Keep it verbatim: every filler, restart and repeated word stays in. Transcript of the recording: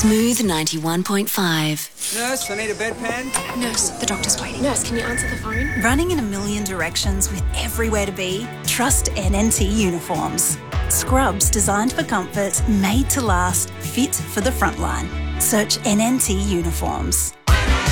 Smooth ninety-one point five. Nurse, I need a bedpan. Nurse, the doctor's waiting. Nurse, can you answer the phone? Running in a million directions with everywhere to be? Trust N N T Uniforms. Scrubs designed for comfort, made to last, fit for the frontline. Search N N T Uniforms.